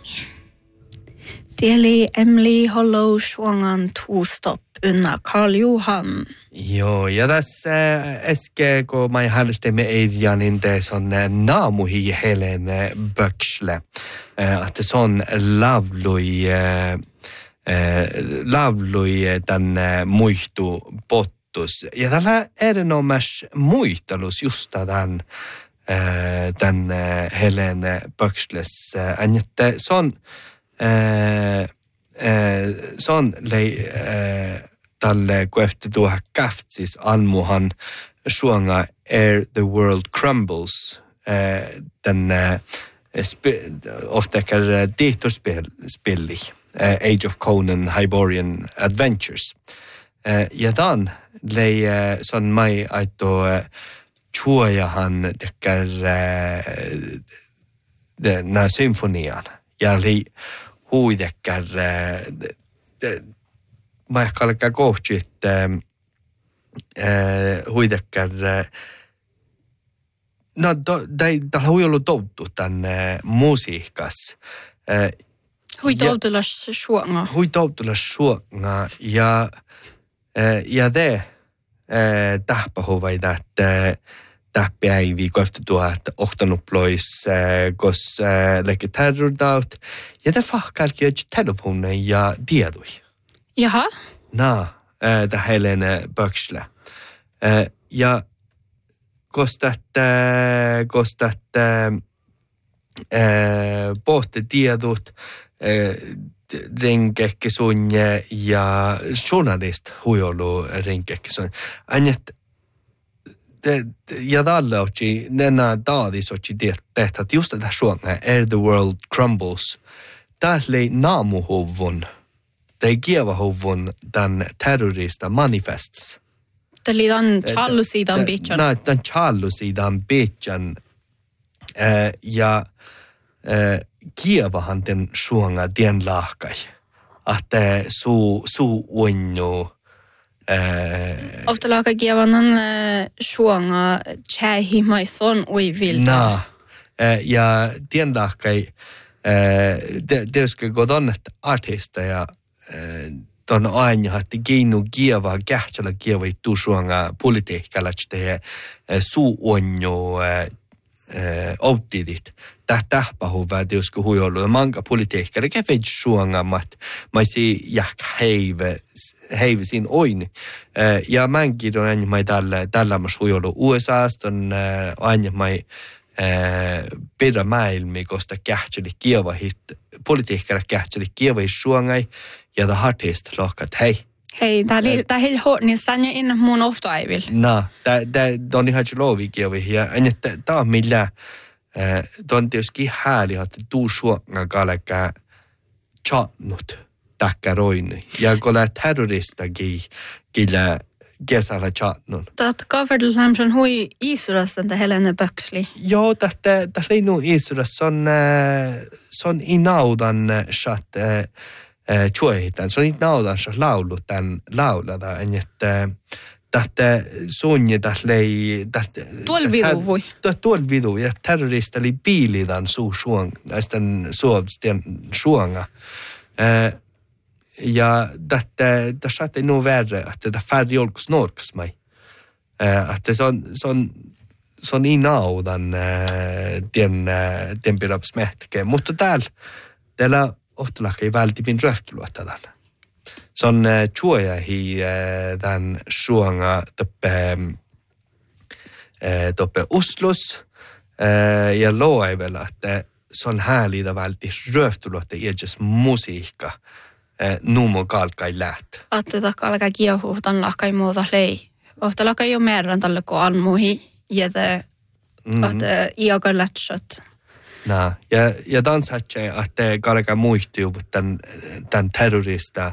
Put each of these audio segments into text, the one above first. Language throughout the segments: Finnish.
Tieli Emily Hollow Swangan Tuustopp unna Karl Johan. Joo, ja tässä äsken, kun mä hällestimme Eidja, niin se on naamuhi Helen Böksle. Että se on lavlui tän muihtu pottus. Ja tällä erinomaisessa muistelus just tän Helen Böksles. Että se on tälle, kun efter tuohon käftsis almuhan suonga Ere the World Crumbles, ofta dihtorspilli, Age of Conan Hyborian Adventures. Ja tämän lei son mai aito chuojahan tekkär nää symfonian. Ja li huidekkär mä ehkä alkaa kohti, että huidekkär no, täällä hui ollut touttu tän musiikkas. Hui touttulas suonga. Hui touttulas suonga, ja te tähpähuvaita, että tähpäivi kohta tuohta ohtanuplois, kos leikki terrordaut, ja te fahkalki telefonen ja tiedui. Jaha. Det Helen Böksle. Ja kostat pohti tiedot ringekkisunje ja journalist huijolu ringekkisunje. Annet ja tällä ochi nämä taadis ochi tehtä just tätä suonga Ere the World Crumbles. Tässä lei naamuhuvun. Det giver hovun den terrorista manifests. Det oli den challusidan bitchen. Nej, den challusidan bitchen. Ja giver den suonga den lahkai. Att su unnu. Ofta lahkai giver den suonga tjähimaison uivil. Ja den lahkai det ska gå donnet artista ja ton aina hatti geinu gieva kähtsala gieva tusuanga politiikalla te suonjo outtidit tähpahu vädiusko huijolu manga politiikkari kävej suanga mat maisi jäk heive sin oin ja mankin on aina mai tällä mas huijolu USAsta on aina mai pidä maailmi kosta kähtsali gieva hit politiikkari kähtsali gieva suangai ja det artist lockat hej. Hej, det är hårt ni stannar in mun ofta I vill. Det don ihan lovikin vi ja ta millä don tietysti hääli att du suonga kalka chatnut takkaroin ja kolla terrorista gilla kesällä chatnut. Tätä covered lämsen hui Isurasta det Helena Böksli. Joo, det är nog Isuras son inaudan chat chuohitan. Se on niitä naudansa laulu tämän laulada, että tähtä suunje lei tuol vidu voi. Tuol vidu ja terrorista oli piilidan suuang näisten suovsten suanga. Ja tässä ei nu värre että det färdig olkus norkas mai. Että se on inaudan den pidap smähtke. Mutta täällä oftalaki vältipin röftuluottadan. Se on chuojahi tämän suonga toppe Oslos ja loivella, että se on häälitä välti röftuluotta iäjäs musiikka numo kalkai läht. Että kalkai kiehuhtan lahkai muuta lei. Oftalaki jo merran tälle kun anmuhi jätä että iaka lätsät. Ja dansatsee, että kalka muistuu tämän terrorista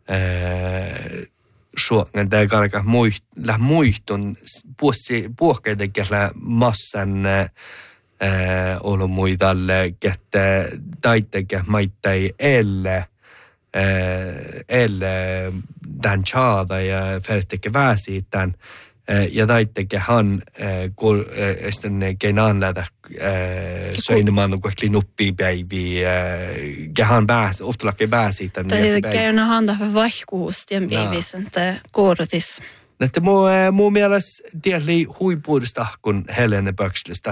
suongan, tämä kalka muistun puhkeitekellä massan olo muidalle, että taitekä maittai elle tämän chaada ja färtekä väsi tämän ja taitteke han esten kenan läda söinemaan kuin klinuppi päivi kehan pääs oftalakke pääsi tänne keina handa vaihkuus tien päivissä että koorotis. Näette muu mielestä tiedli huipuudesta kun Helene Böckslistä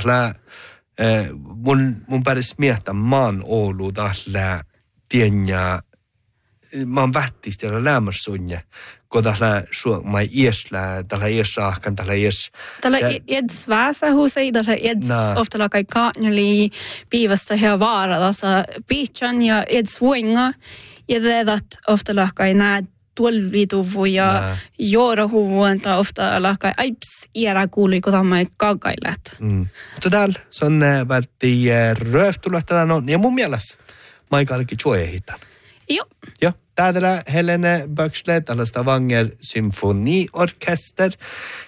mun päris miettä maan Oulu tällä tienjä mä oon vähtis tiellä lämmössunja kun tällä mä iäslä tällä iäsahkan tällä iäs tällä iäs väsä husei tällä iäs oftala kai kaanjali piivasta hea vaara tässä piichan ja iäs vuinga ja vedat oftala kai nää tuolituvu ja juorahuvuanta ofta lahkai aips iärä kuului kotamme kaakailet. Mutta täällä se on vältti rööftulla tätä on ja mun mielestä Maikalki Choehitan. Joo. Täällä Helene Böckslä, tällaista Stavanger symfoniorkester